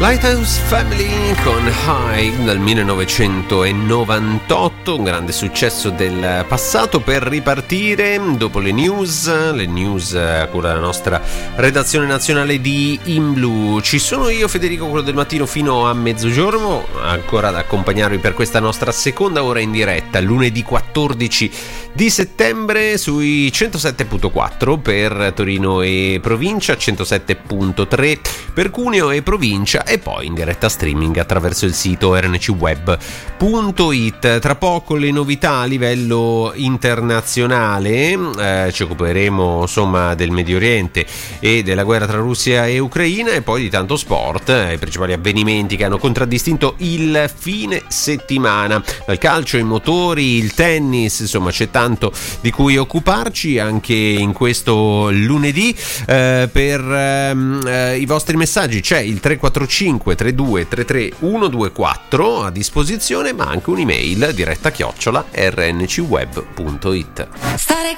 Lighthouse Family con High dal 1998, un grande successo del passato, per ripartire dopo le news a cura della nostra redazione nazionale di In Blu. Ci sono io, Federico, quello del mattino, fino a mezzogiorno, ancora ad accompagnarvi per questa nostra seconda ora in diretta, lunedì 14 di settembre sui 107.4 per Torino e provincia, 107.3 per Cuneo e provincia, e poi in diretta streaming attraverso il sito rncweb.it. Tra poco le novità a livello internazionale, ci occuperemo insomma del Medio Oriente e della guerra tra Russia e Ucraina, e poi di tanto sport, i principali avvenimenti che hanno contraddistinto il fine settimana, dal calcio ai motori, il tennis, insomma c'è tanto di cui occuparci anche in questo lunedì. Per i vostri messaggi c'è il 345 32 33 124 a disposizione, ma anche un'email diretta @rncweb.it.